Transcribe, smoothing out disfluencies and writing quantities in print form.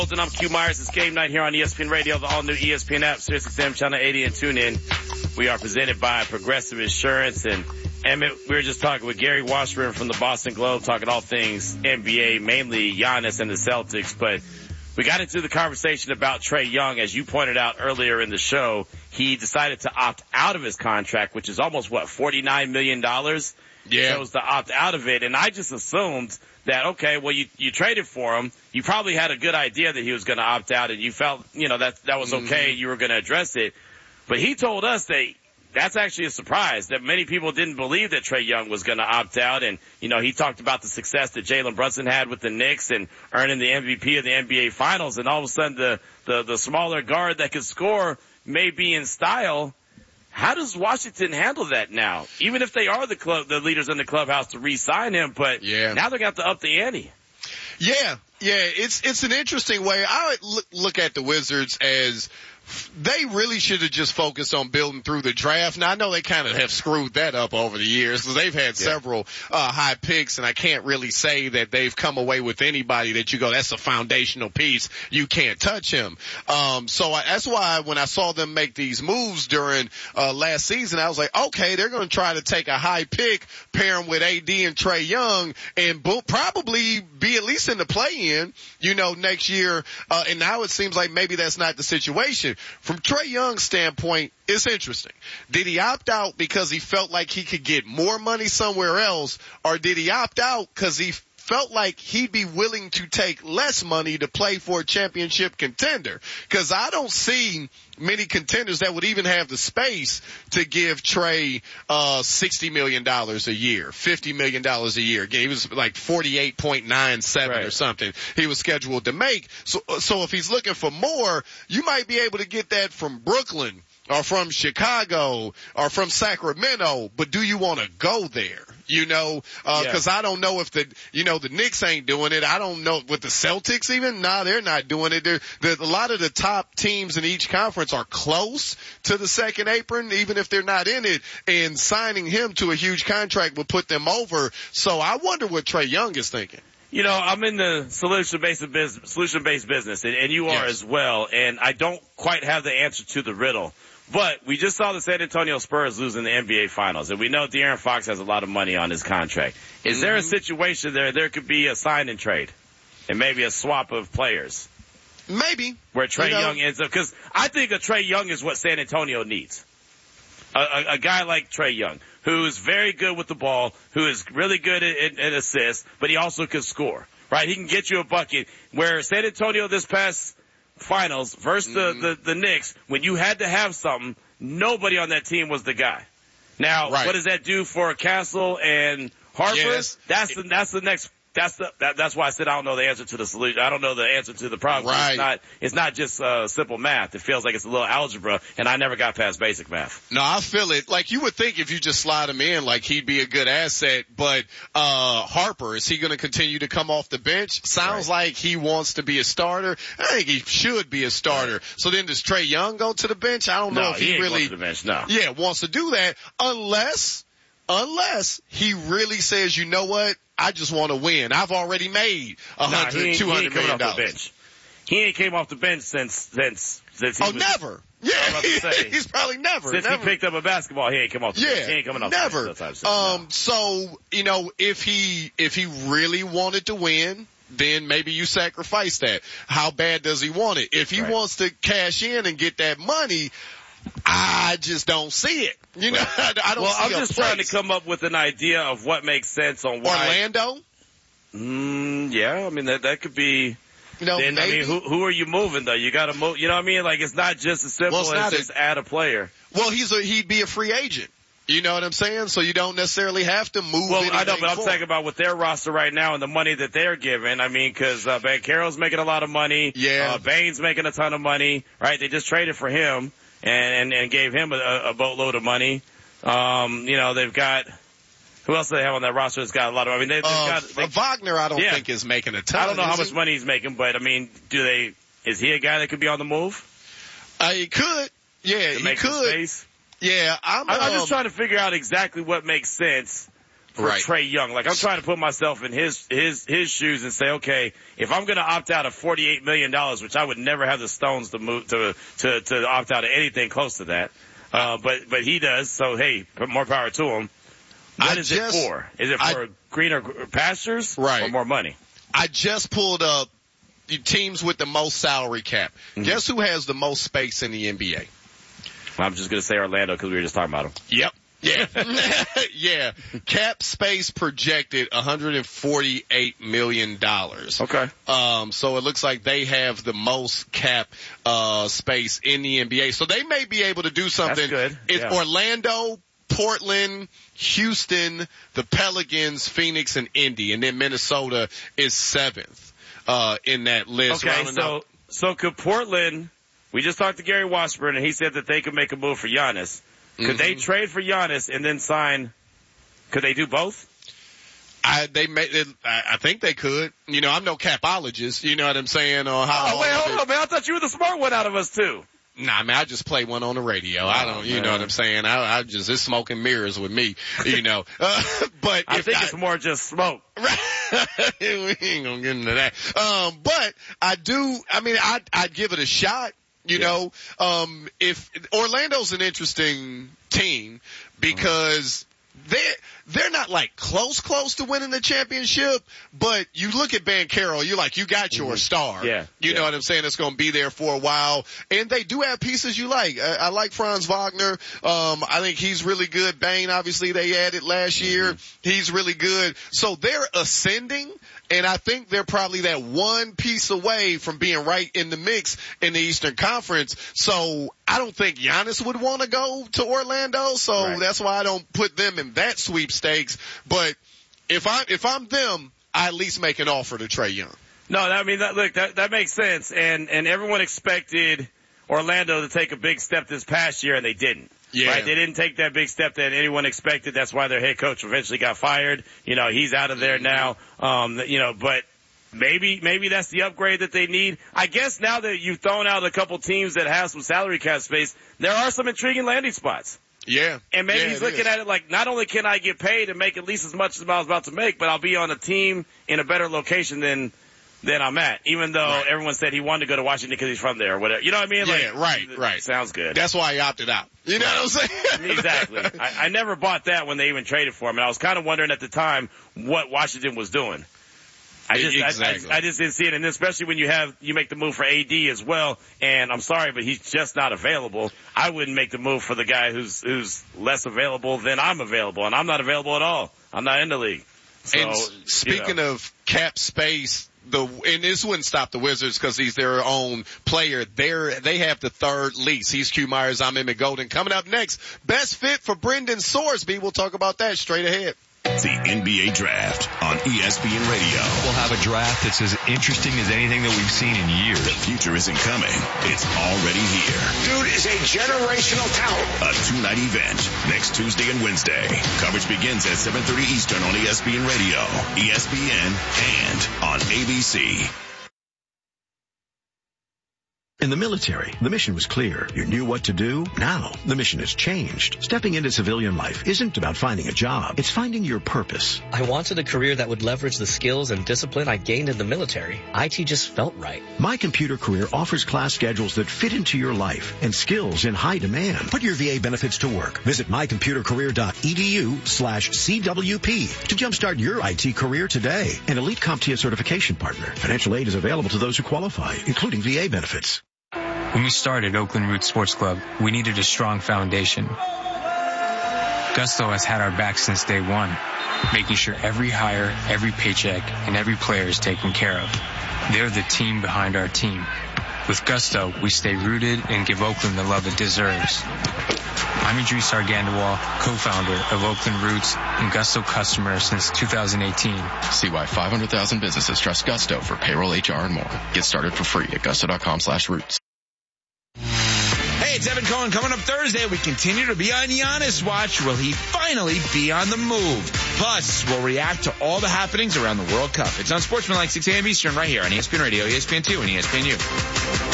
And I'm Q Myers. It's game night here on ESPN Radio, the all-new ESPN app, SiriusXM Channel 80 and TuneIn. We are presented by Progressive Insurance. And Emmett, we were just talking with Gary Washburn from the Boston Globe, talking all things NBA, mainly Giannis and the Celtics. But we got into the conversation about Trae Young. As you pointed out earlier in the show, he decided to opt out of his contract, which is almost, $49 million? Yeah. Chose to opt out of it. And I just assumed that, okay, well, you traded for him. You probably had a good idea that he was going to opt out, and you felt, that was okay. You were going to address it. But he told us that that's actually a surprise, that many people didn't believe that Trae Young was going to opt out. And, he talked about the success that Jalen Brunson had with the Knicks and earning the MVP of the NBA Finals. And all of a sudden, the smaller guard that could score may be in style. How does Washington handle that now? Even if they are the leaders in the clubhouse to re-sign him, but now they're going to have to up the ante. Yeah, it's an interesting way. I look at the Wizards as they really should have just focused on building through the draft. Now, I know they kind of have screwed that up over the years because they've had several high picks, and I can't really say that they've come away with anybody that you go, that's a foundational piece. You can't touch him. That's why when I saw them make these moves during last season, I was like, okay, they're going to try to take a high pick, pair him with AD and Trae Young, and probably be at least in the play-in, next year. And now it seems like maybe that's not the situation. From Trae Young's standpoint, it's interesting. Did he opt out because he felt like he could get more money somewhere else, or did he opt out because he felt like he'd be willing to take less money to play for a championship contender? Because I don't see many contenders that would even have the space to give Trae $60 million a year, $50 million a year. He was like 48.97 or something he was scheduled to make. So if he's looking for more, you might be able to get that from Brooklyn or from Chicago or from Sacramento, but do you want to go there? Cause I don't know if the Knicks ain't doing it. I don't know with the Celtics even. Nah, they're not doing it. A lot of the top teams in each conference are close to the second apron, even if they're not in it, and signing him to a huge contract will put them over. So I wonder what Trae Young is thinking. I'm in the solution-based business, and you are as well, and I don't quite have the answer to the riddle. But we just saw the San Antonio Spurs losing the NBA Finals, and we know De'Aaron Fox has a lot of money on his contract. Is there a situation there could be a sign and trade and maybe a swap of players? Maybe. Where Trae Young ends up, because I think a Trae Young is what San Antonio needs. A guy like Trae Young, who is very good with the ball, who is really good at assists, but he also can score, right? He can get you a bucket. Where San Antonio this past Finals versus the Knicks, when you had to have something, nobody on that team was the guy. Now, what does that do for Castle and Harper? Yes. That's the next. That's why I said I don't know the answer to the solution. I don't know the answer to the problem. Right. It's not just simple math. It feels like it's a little algebra, and I never got past basic math. No, I feel it. Like you would think if you just slide him in, like he'd be a good asset. But Harper, is he going to continue to come off the bench? Sounds like he wants to be a starter. I think he should be a starter. Right. So then does Trae Young go to the bench? I don't know if he really to the bench, no. wants to do that unless he really says, you know what? I just want to win. I've already made $100, $200 million. He ain't came off the bench since he never. Yeah, he's probably never. Since he picked up a basketball, he ain't come off the bench. He ain't coming off never. the bench. So, if he really wanted to win, then maybe you sacrifice that. How bad does he want it? If he wants to cash in and get that money, I just don't see it. I don't see I'm just trying to come up with an idea of what makes sense on why. Orlando? Yeah, I mean, that could be. Maybe. I mean, who are you moving though? You gotta move, Like, it's not just as simple as just add a player. Well, he'd be a free agent. You know what I'm saying? So you don't necessarily have to move. Well, I know, but I'm talking about with their roster right now and the money that they're giving. I mean, because Banchero's making a lot of money. Yeah. Bane's making a ton of money, right? They just traded for him and gave him a boatload of money. They've got. Who else do they have on that roster that's got a lot of? I mean, they've got Wagner. I don't think is making a ton. I don't know how much money he's making, but I mean, is he a guy that could be on the move? He could. Yeah, he could. Space? Yeah, I'm just trying to figure out exactly what makes sense for Trae Young. Like, I'm trying to put myself in his shoes and say, okay, if I'm going to opt out of $48 million, which I would never have the stones to move to opt out of anything close to that. But he does. So, hey, more power to him. What is it for? Is it for greener pastures or more money? I just pulled up teams with the most salary cap. Mm-hmm. Guess who has the most space in the NBA? I'm just going to say Orlando because we were just talking about them. Yep. Yeah. Yeah. Cap space projected $148 million. Okay. So it looks like they have the most cap, space in the NBA. So they may be able to do something. That's good. It's Orlando, Portland, Houston, the Pelicans, Phoenix, and Indy. And then Minnesota is 7th, in that list. Okay. So could Portland, we just talked to Gary Washburn and he said that they could make a move for Giannis. Could they trade for Giannis and then sign? Could they do both? I think they could. You know, I'm no capologist. You know what I'm saying? Or how? Oh, wait, hold on, man. I thought you were the smart one out of us too. Nah, man, I just play one on the radio. I don't, you know what I'm saying? I just, it's smoke and mirrors with me, you know. But I think it's more just smoke. We ain't gonna get into that. But I'd give it a shot. You know, if Orlando's an interesting team because they're not like close to winning the championship, but you look at Banchero, you're like, you got your star. Yeah. You know what I'm saying? It's going to be there for a while. And they do have pieces you like. I like Franz Wagner. I think he's really good. Bane, obviously they added last year. He's really good. So they're ascending. And I think they're probably that one piece away from being right in the mix in the Eastern Conference. So I don't think Giannis would want to go to Orlando. So that's why I don't put them in that sweepstakes. But if I'm them, I at least make an offer to Trae Young. No, I mean, that makes sense. And everyone expected Orlando to take a big step this past year and they didn't. Yeah. Right? They didn't take that big step that anyone expected. That's why their head coach eventually got fired. You know, he's out of there now. You know, but maybe that's the upgrade that they need. I guess now that you've thrown out a couple teams that have some salary cap space, there are some intriguing landing spots. Yeah. And maybe he's looking at it like, not only can I get paid and make at least as much as I was about to make, but I'll be on a team in a better location than I'm at, even though everyone said he wanted to go to Washington because he's from there or whatever. You know what I mean? Yeah, like, right. Sounds good. That's why he opted out. You know what I'm saying? Exactly. I never bought that when they even traded for him, and I was kind of wondering at the time what Washington was doing. I just didn't see it, and especially when you make the move for AD as well, and I'm sorry, but he's just not available. I wouldn't make the move for the guy who's less available than I'm available, and I'm not available at all. I'm not in the league. So, and speaking of cap space, and this wouldn't stop the Wizards because he's their own player. They have the third lease. He's Q Myers. I'm Emmett Golden. Coming up next, best fit for Brendan Sorsby. We'll talk about that straight ahead. The NBA Draft on ESPN Radio. We'll have a draft that's as interesting as anything that we've seen in years. The future isn't coming. It's already here. Dude is a generational talent. A two-night event next Tuesday and Wednesday. Coverage begins at 7:30 Eastern on ESPN Radio, ESPN, and on ABC. In the military, the mission was clear. You knew what to do. Now, the mission has changed. Stepping into civilian life isn't about finding a job. It's finding your purpose. I wanted a career that would leverage the skills and discipline I gained in the military. IT just felt right. My Computer Career offers class schedules that fit into your life and skills in high demand. Put your VA benefits to work. Visit mycomputercareer.edu/CWP to jumpstart your IT career today. An elite CompTIA certification partner. Financial aid is available to those who qualify, including VA benefits. When we started Oakland Roots Sports Club, we needed a strong foundation. Gusto has had our back since day one, making sure every hire, every paycheck, and every player is taken care of. They're the team behind our team. With Gusto, we stay rooted and give Oakland the love it deserves. I'm Idris Argandawal, co-founder of Oakland Roots and Gusto customer since 2018. See why 500,000 businesses trust Gusto for payroll, HR, and more. Get started for free at gusto.com/roots. Hey, it's Evan Cohen. Coming up Thursday, we continue to be on Giannis watch. Will he finally be on the move? Plus, we'll react to all the happenings around the World Cup. It's on Sportsmanlike 6 a.m. Eastern right here on ESPN Radio, ESPN2, and ESPNU.